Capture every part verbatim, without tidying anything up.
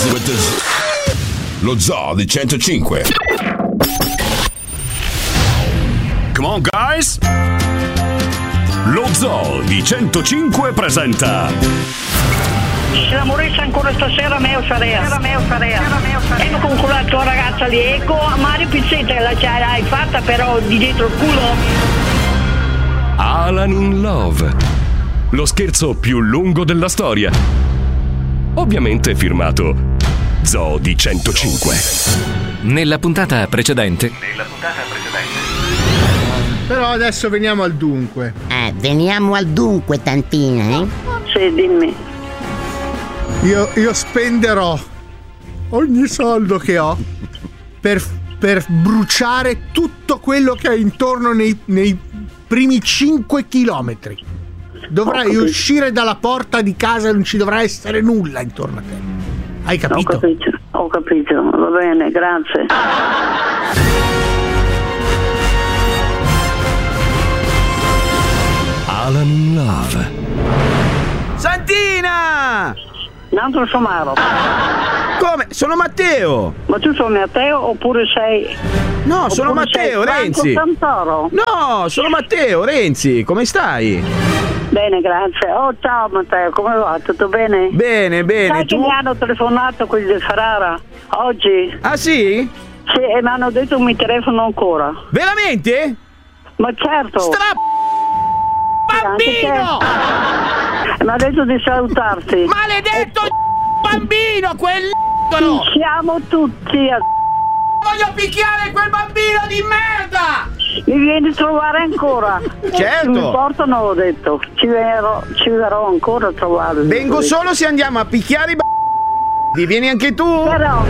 with the Z. Lo Zoo di centocinque. Come on, guys! Lo Zoo di centocinque presenta. Se la moresse ancora stasera, meo sarea. Meo sarea. E con quella tua ragazza lì, ecco, a Mario Pizzetta la l'hai fatta però di dietro il culo. Alan in Love. Lo scherzo più lungo della storia. Ovviamente firmato Zoo di centocinque. Nella puntata precedente. Nella puntata precedente. Però adesso veniamo al dunque. Eh, veniamo al dunque, tantina, eh? Sì, dimmi. Io, io spenderò ogni soldo che ho per, per bruciare tutto quello che è intorno nei, nei primi cinque chilometri. Dovrai uscire dalla porta di casa e non ci dovrà essere nulla intorno a te. Hai capito? Ho capito, ho capito. Va bene, grazie. Alan in Love. Santina! Nandro Somaro. Come? Sono Matteo! Ma tu sono Matteo oppure sei... No, sono oppure Matteo, sei Renzi! Franco Santoro? No, sono Matteo, Renzi, come stai? Bene, grazie. Oh, ciao Matteo, come va? Tutto bene? Bene, bene, Sai tu? che mi hanno telefonato quelli del Ferrara oggi? Ah sì? Sì, e mi hanno detto che mi telefono ancora. Veramente? Ma certo. Stra... bambino! Mi ha detto di salutarti. Maledetto e... bambino, quel... Ci siamo tutti a... Voglio picchiare quel bambino di merda! Mi vieni a trovare ancora? Certo. Mi portano, ho detto. Ci verrò, ci verrò ancora a trovare. Vengo solo se andiamo a picchiare i b***i. Vieni anche tu? Però...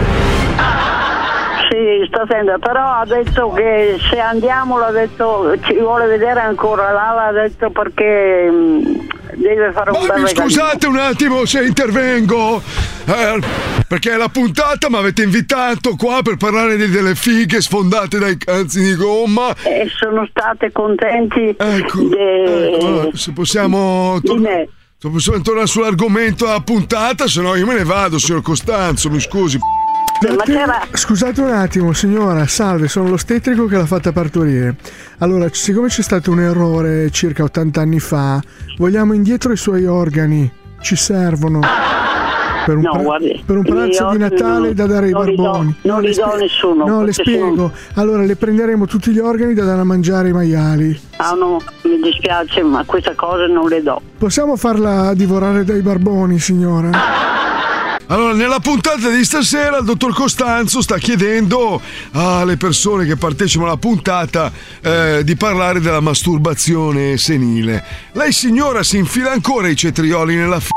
Sì, sto attento, però ha detto che se andiamo, l'ha detto, ci vuole vedere ancora. Là l'ha detto perché mh, deve fare un Ma bel mi scusate un attimo se intervengo, eh, perché la puntata mi avete invitato qua per parlare di delle fighe sfondate dai cazzi di gomma. E sono state contenti. Ecco, de... ecco allora, se possiamo tornare, se possiamo tornare sull'argomento della puntata, se no io me ne vado, signor Costanzo, mi scusi. Ma c'era... Scusate un attimo, signora, salve, sono l'ostetrico che l'ha fatta partorire. Allora, siccome c'è stato un errore circa ottanta anni fa, vogliamo indietro i suoi organi. Ci servono per un, no, pra- guardi, per un pranzo di Natale non, da dare ai non barboni. Li do, non no, li do spie- a nessuno. No, le spiego. Sono... Allora, le prenderemo tutti gli organi da dare a mangiare ai maiali. Ah no, mi dispiace, ma questa cosa non le do. Possiamo farla divorare dai barboni, signora? Allora, nella puntata di stasera il dottor Costanzo sta chiedendo alle persone che partecipano alla puntata eh, di parlare della masturbazione senile. Lei, signora, si infila ancora i cetrioli nella f***?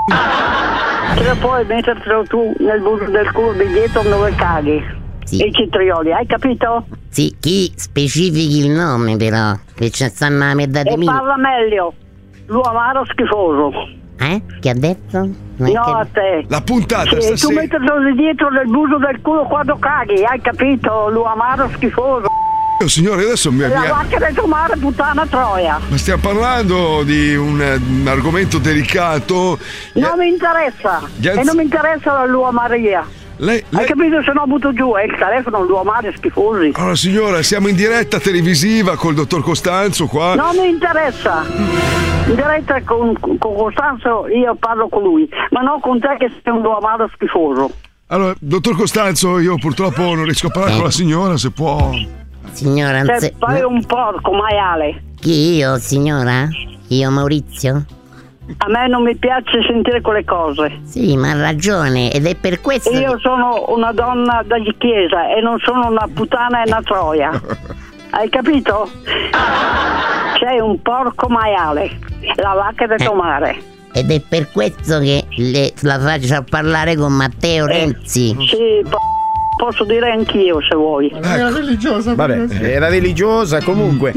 Ce la puoi mettertelo tu nel buco del culo di dietro dove caghi. Sì. I cetrioli, hai capito? Sì, chi specifichi il nome però, che ci stanno a metà di E mille. parla meglio, l'uomaro schifoso. Eh? Che ha detto? Non No, cap- a te. La puntata Sì, tu stasera. metterlo di dietro nel buco del culo quando caghi, hai capito? L'uomaro schifoso. Oh, signore, adesso mi La avvia. vacca del tuo mare, puttana troia. Ma stiamo parlando di un, un argomento delicato. Non mi interessa. Gli E anzi- non mi interessa la lua Maria. Lei, lei... Hai capito? Se no butto giù, è il telefono, l'uo mare schifosi. Allora, signora, siamo in diretta televisiva col dottor Costanzo qua. Non mi interessa. In diretta con, con Costanzo io parlo con lui, ma non con te che sei un uomo schifoso. Allora, dottor Costanzo, io purtroppo non riesco a parlare con la signora, se può. Signora, Cioè, se... fai no. un porco maiale. Chi io, signora? Io, Maurizio? A me non mi piace sentire quelle cose. Sì, ma ha ragione, ed è per questo Io che... sono una donna da chiesa e non sono una puttana e una troia. Hai capito? Sei un porco maiale, la vacca del Eh. tuo mare. Ed è per questo che le, la faccio parlare con Matteo Renzi. Sì, po- posso dire anch'io se vuoi. Era religiosa. Vabbè, era religiosa comunque.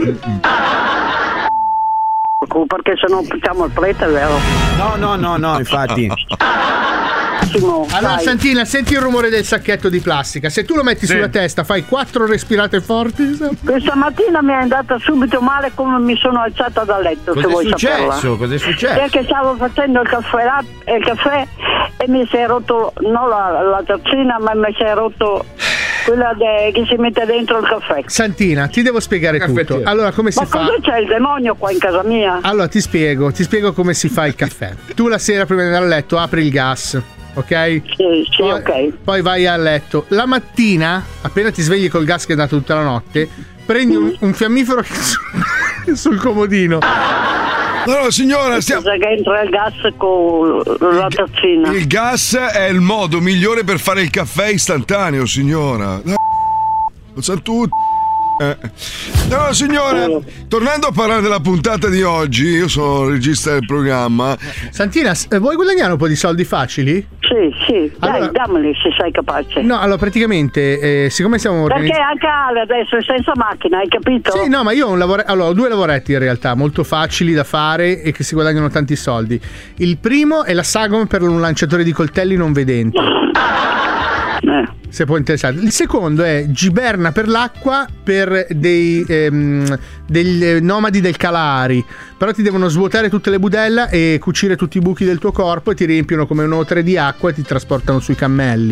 Perché se no facciamo il prete, vero? No, no, no, no, infatti. benissimo. Allora, dai. Santina, senti il rumore del sacchetto di plastica. Se tu lo metti Sì. sulla testa, fai quattro respirate forti. Questa mattina mi è andata subito male come mi sono alzata dal letto, se Cos'è vuoi saperla. successo? Cos'è successo? Perché stavo facendo il caffè, la- il caffè e mi si è rotto, non la, la tazzina, ma mi si è rotto quella de- che si mette dentro il caffè. Santina, ti devo spiegare tutto. Caffettiere. Allora, come si Ma fa? cosa c'è il demonio qua in casa mia? Allora, ti spiego, ti spiego come si fa il caffè. Tu la sera prima di andare a letto apri il gas, ok? Sì, sì, Poi, ok. poi vai a letto. La mattina, appena ti svegli col gas che è andato tutta la notte, prendi un, un fiammifero che sul, sul comodino. No, signora, stiamo... Cosa che entra il gas con la tazzina? Il gas è il modo migliore per fare il caffè istantaneo, signora. Lo sa tutti. Eh. No, signora, tornando a parlare della puntata di oggi, io sono il regista del programma. Santina, s- vuoi guadagnare un po' di soldi facili? Sì, sì, dai, Allora- dammeli se sei capace. No, allora praticamente, eh, siccome siamo Perché organizzati. anche Ale adesso è senza macchina, hai capito? Sì, no, ma io ho, un lavoro... allora, ho due lavoretti in realtà, molto facili da fare e che si guadagnano tanti soldi. Il primo è la sagoma per un lanciatore di coltelli non vedente. Eh. Se può interessare. Il secondo è giberna per l'acqua per dei ehm, degli nomadi del Kalahari. Però ti devono svuotare tutte le budella e cucire tutti i buchi del tuo corpo e ti riempiono come un O tre di acqua e ti trasportano sui cammelli.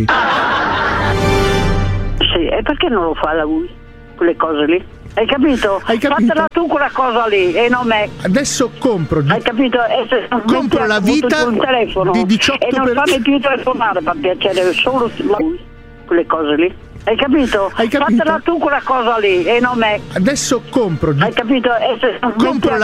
Sì, e perché non lo fa lui? Quelle cose lì? Hai capito? Hai capito? Fatela tu quella cosa lì e non me. Adesso compro Hai capito? E se non Compro metti la a vita sul telefono di diciotto e non per- fammi più telefonare per piacere, solo lui, quelle cose lì. Hai capito? Hai capito? Fatela tu quella cosa lì e non me. Adesso compro Hai capito? E se non compro metti